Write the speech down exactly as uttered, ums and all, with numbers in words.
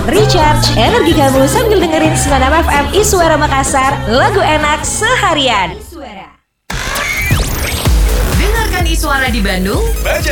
Recharge energi kamu sambil dengerin sembilan puluh enam F M Iswara Makassar. Lagu enak seharian. Dengarkan Iswara di Bandung, baca